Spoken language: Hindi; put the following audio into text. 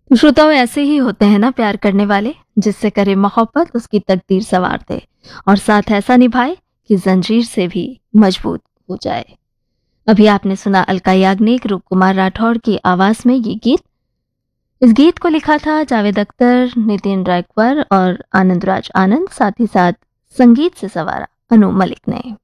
तो श्रोताओं, ऐसे ही होते हैं ना प्यार करने वाले, जिससे करे मोहब्बत उसकी तकदीर संवार दे और साथ ऐसा निभाए कि जंजीर से भी मजबूत हो जाए। अभी आपने सुना अलका याग्निक, रूप कुमार राठौड़ की आवाज में ये गीत। इस गीत को लिखा था जावेद अख्तर, नितिन रायकवर और आनंद राज आनंद, साथ ही साथ संगीत से सवारा अनु मलिक ने।